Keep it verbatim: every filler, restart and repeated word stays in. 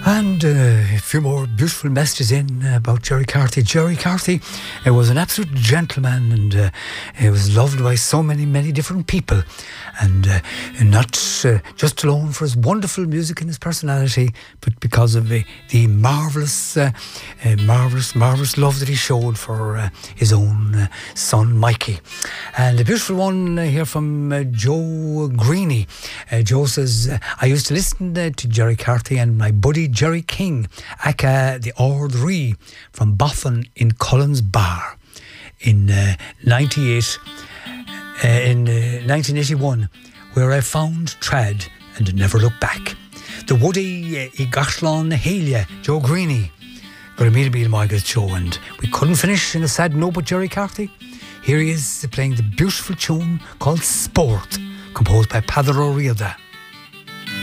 And uh, a few more beautiful messages in about Jerry Carthy. Jerry Carthy uh, was an absolute gentleman, and uh, he was loved by so many, many different people. And uh, not uh, just alone for his wonderful music and his personality, but because of the, the marvellous, uh, uh, marvellous, marvellous love that he showed for uh, his own uh, son, Mikey. And a beautiful one uh, here from uh, Joe Greeny. Uh, Joe says, I used to listen uh, to Jerry Carthy and my buddy Jerry King, aka the Ord Ree from Boffin in Collins Bar in uh, ninety-eight, uh, in uh, nineteen eighty-one, where I found trad and never looked back. The Woody uh, I Gashlan Halia, Joe Greeny. Got to meet a meal Michael's show, and we couldn't finish in a sad note with Jerry Carthy. Here he is playing the beautiful tune called Sport, composed by Padre Riada.